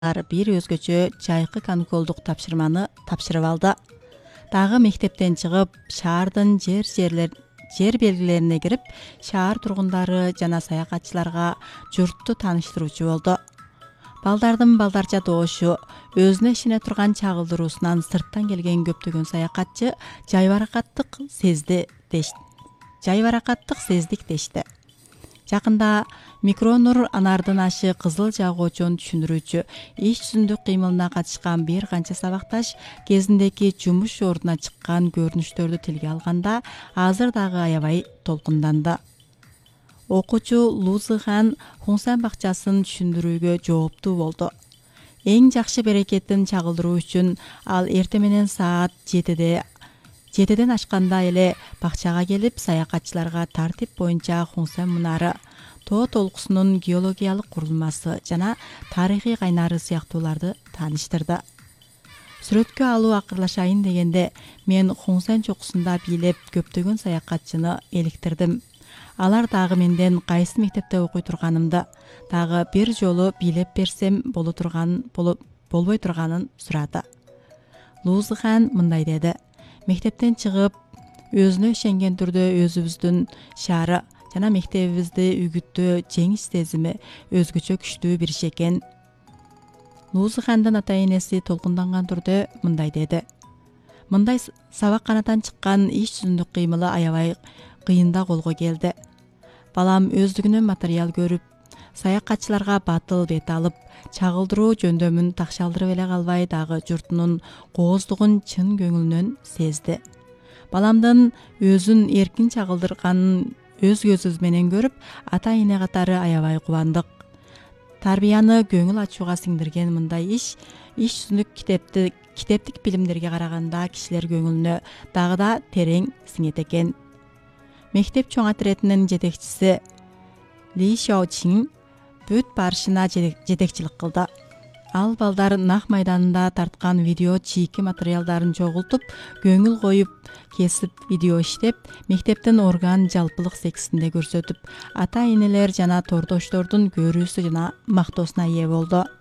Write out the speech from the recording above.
бир өзгөчө жайкы каникулдук тапшырманы тапшырып алды. Дагы мектептен чыгып, шаардын жер белгилерине кирип, шаар тургундары жана саякатчыларга журтту тааныштыруучу болду. Балдардын балдарча доошу, өзүнө ишене турган чагылдыруусунан сырттан келген көптөгөн саякатчы жайбаракаттык сездик дешти. Жакында Микронур Анардын ашы кызыл жагуучун түшүндүрүүчү иш жүзүндүк кыймылына катышкан бир канча сабакташ кезиндеги жумуш ордуна чыккан көрүнүштөрдү тилге алганда азыр дагы аябай толкунданды. Окуучу Лузыхан Хунсан бакчасын түшүндүрүүгө жооптуу болду. Эң жакшы берекеттин чагылдыруу үчүн ал эрте менен саат 7ден ашканда эле бакчага келип, саякатчыларга тартип боюнча Хунсан мунары, тоо толкусунун геологиялык курулмасы жана тарыхый кайнары сыяктууларды тааныштырды. Сүрөткө алуу акырлашайын дегенде мен Хунсан чокусунда бийлеп көптөгөн саякатчыны эликтирдим. Алар дагы менден кайсы мектепте окуй турганымды, дагы бир жолу бийлеп берсем болбой турганын сурады. Лузыхан мындай деди: мектептен чыгып, өзүнө ишенген түрдө өзүбүздүн шаары жана мектебибизди үгүттөө жеңиш сезими өзгөчө күчтүү бир иш экен. Лузыхандын ата-энеси толкунданган түрдө мындай деди: мындай сабак канатан чыккан иш жүзүндүк кыймылы аябай кыйында колго келди. Балам өздүгүнөн материал көрүп, саякатчыларга батыл бет алып, чагылдыруу жөндөмүн такшалдырып эле калбай, дагы журтунун кооздугун чын көңүлүнөн сезди. Баламдын өзүн эркин чагылдырганын өз көзүбүз менен көрүп, ата-эне катары аябай кубандык. Тарбияны көңүл ачууга сиңдирген мындай иш жүзүндүк китептик билимдерге караганда кишилер көңүлүнө дагы да терең сиңет экен. Мектеп чоң отретинин жетекчиси Ли Шаочин бүт барышына жетекчилик кылды. Ал балдар нак майданында тарткан видео чийки материалдарын чогултуп, көңүл коюп, кесип видео иштеп, мектептин орган жалпылык сексинде көрсөтүп, ата-энелер жана тордоштордун көрүүсү жана мактоосуна ээ болду.